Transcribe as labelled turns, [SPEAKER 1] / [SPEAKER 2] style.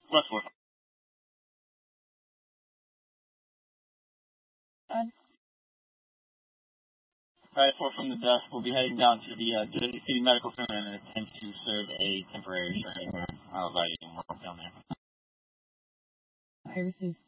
[SPEAKER 1] Westwood. Alright, 4 from the desk. We'll be heading down to the Jersey City Medical Center and attempt to serve a temporary restraining order. I'll advise you can work down there.
[SPEAKER 2] I received